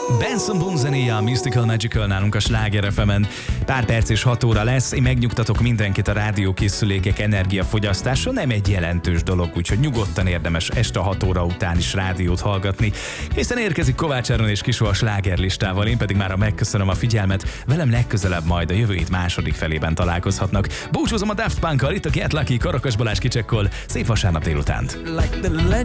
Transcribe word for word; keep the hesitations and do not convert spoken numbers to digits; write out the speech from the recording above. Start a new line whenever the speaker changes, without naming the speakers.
Benson Boone zenéje, a Mystical Magical nálunk a Sláger ef emen. Pár perc és hat óra lesz. Én megnyugtatok mindenkit, a rádiókészülékek energiafogyasztása nem egy jelentős dolog, úgyhogy nyugodtan érdemes este hat óra után is rádiót hallgatni. Hiszen érkezik Kovács Áron és Kisó a slágerlistával, én pedig már megköszönöm a figyelmet. Velem legközelebb majd a jövő hét második felében találkozhatnak. Búcsúzom a Daft Punkkal, itt a Get Lucky, Karakas Balázs kicsekkol. Szép vasárnap délutánt!